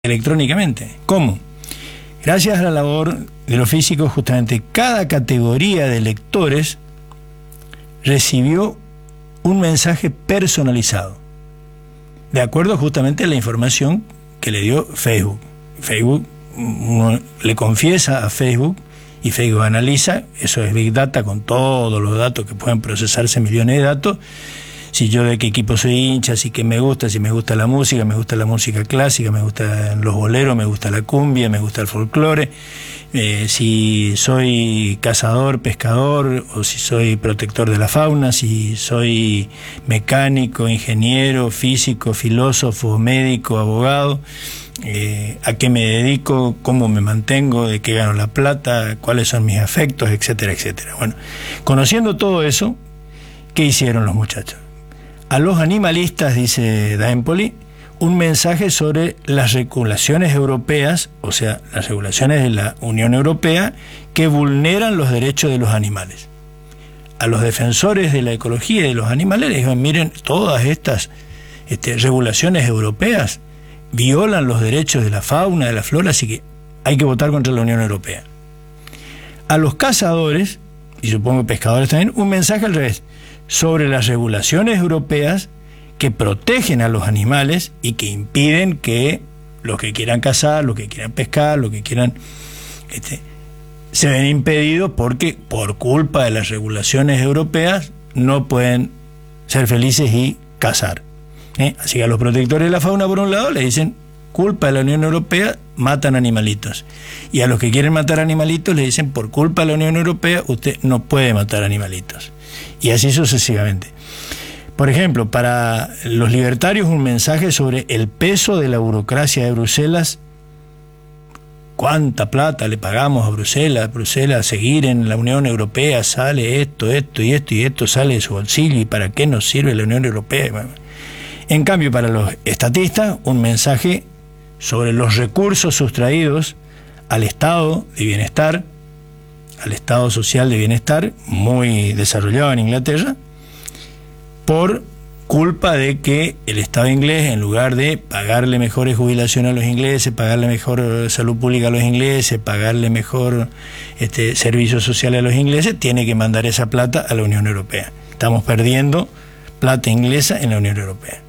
electrónicamente. ¿Cómo? Gracias a la labor de los físicos, justamente cada categoría de lectores recibió un mensaje personalizado, de acuerdo justamente a la información que le dio Facebook. Facebook, uno le confiesa a Facebook y Facebook analiza, eso es Big Data con todos los datos que pueden procesarse, millones de datos. Si yo de qué equipo soy hincha, si me gusta la música clásica, me gustan los boleros, me gusta la cumbia, me gusta el folclore, si soy cazador, pescador, o si soy protector de la fauna, si soy mecánico, ingeniero, físico, filósofo, médico, abogado, a qué me dedico, cómo me mantengo, de qué gano la plata, cuáles son mis afectos, etcétera, etcétera. Bueno, conociendo todo eso, ¿qué hicieron los muchachos? A los animalistas, dice Da Empoli, un mensaje sobre las regulaciones europeas, o sea, las regulaciones de la Unión Europea, que vulneran los derechos de los animales. A los defensores de la ecología y de los animales les dijeron, miren, todas estas regulaciones europeas violan los derechos de la fauna, de la flora, así que hay que votar contra la Unión Europea. A los cazadores, y supongo pescadores también, un mensaje al revés, sobre las regulaciones europeas que protegen a los animales y que impiden que los que quieran cazar, los que quieran pescar, los que quieran se ven impedidos porque por culpa de las regulaciones europeas no pueden ser felices y cazar. Así que a los protectores de la fauna, por un lado, le dicen culpa de la Unión Europea, matan animalitos. Y a los que quieren matar animalitos le dicen por culpa de la Unión Europea usted no puede matar animalitos. Y así sucesivamente. Por ejemplo, para los libertarios un mensaje sobre el peso de la burocracia de Bruselas. ¿Cuánta plata le pagamos a Bruselas? Bruselas, seguir en la Unión Europea, sale esto y esto sale de su bolsillo. ¿Y para qué nos sirve la Unión Europea? En cambio, para los estatistas, un mensaje sobre los recursos sustraídos al Estado de bienestar, al Estado social de bienestar, muy desarrollado en Inglaterra, por culpa de que el Estado inglés, en lugar de pagarle mejores jubilaciones a los ingleses, pagarle mejor salud pública a los ingleses, pagarle mejor servicios sociales a los ingleses, tiene que mandar esa plata a la Unión Europea. Estamos perdiendo plata inglesa en la Unión Europea.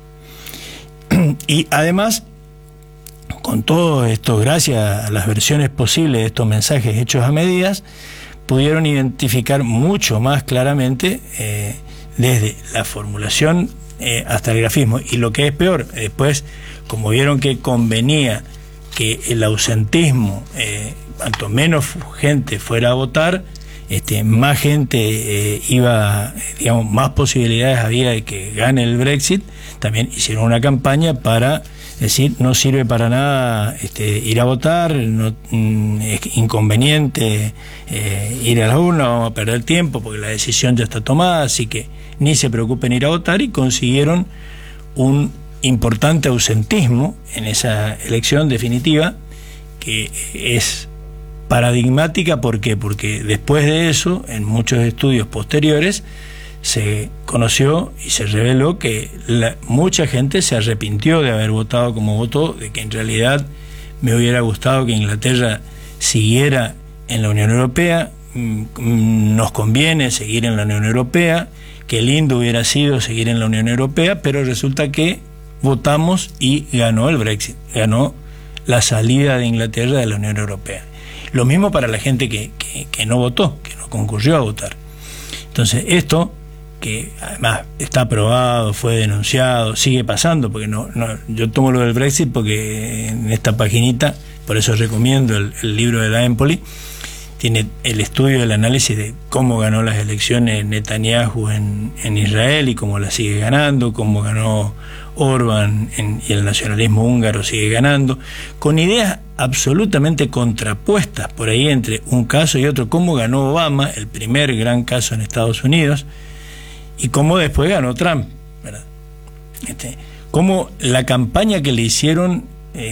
Y además, con todo esto, gracias a las versiones posibles de estos mensajes hechos a medidas, pudieron identificar mucho más claramente desde la formulación hasta el grafismo. Y lo que es peor, después, como vieron que convenía que el ausentismo, cuanto menos gente fuera a votar, más gente iba, digamos, más posibilidades había de que gane el Brexit. También hicieron una campaña para decir, no sirve para nada ir a votar, no, es inconveniente ir a la urna, vamos a perder tiempo porque la decisión ya está tomada, así que ni se preocupen ir a votar, y consiguieron un importante ausentismo en esa elección definitiva, que es paradigmática. ¿Por qué? Porque después de eso, en muchos estudios posteriores, se conoció y se reveló que mucha gente se arrepintió de haber votado como votó, de que en realidad me hubiera gustado que Inglaterra siguiera en la Unión Europea, nos conviene seguir en la Unión Europea, que lindo hubiera sido seguir en la Unión Europea, pero resulta que votamos y ganó el Brexit, ganó la salida de Inglaterra de la Unión Europea. Lo mismo para la gente que no votó, que no concurrió a votar. Entonces esto, que además está aprobado, fue denunciado, sigue pasando, porque yo tomo lo del Brexit porque en esta paginita, por eso recomiendo el libro de Da Empoli, tiene el estudio del análisis de cómo ganó las elecciones Netanyahu en Israel y cómo las sigue ganando, cómo ganó Orbán y el nacionalismo húngaro sigue ganando, con ideas absolutamente contrapuestas por ahí entre un caso y otro, cómo ganó Obama, el primer gran caso en Estados Unidos, y cómo después ganó Trump, ¿verdad? Cómo la campaña que le hicieron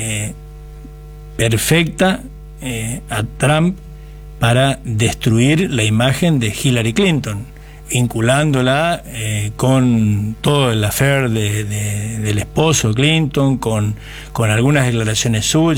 perfecta a Trump para destruir la imagen de Hillary Clinton. vinculándola con todo el affair del esposo Clinton, con algunas declaraciones suyas.